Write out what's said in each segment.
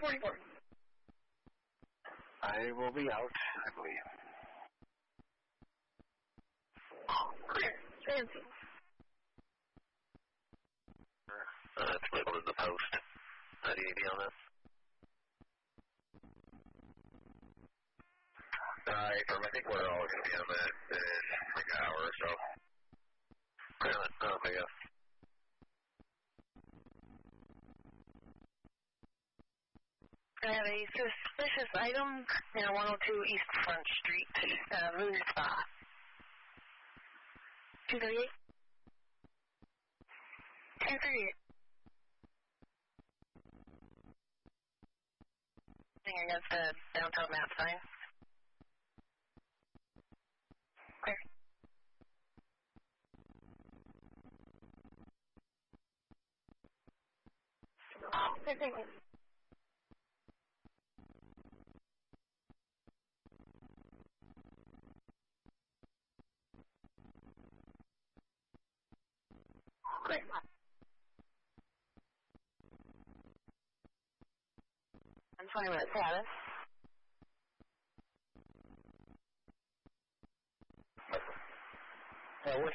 44. I will be out, I believe. Clear. Fancy. It's labeled in the post. How do you be on this? I think we're all going to be on that in like an hour or so. Okay, yeah. I have a suspicious item near 102 East Front Street, Moon Spa. 238? 238. Against the downtown map sign. Clear. Clear. Clear. I'm 20 minutes status. We're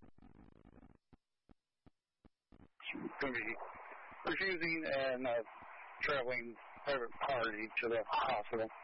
going to be refusing and traveling private party to the hospital.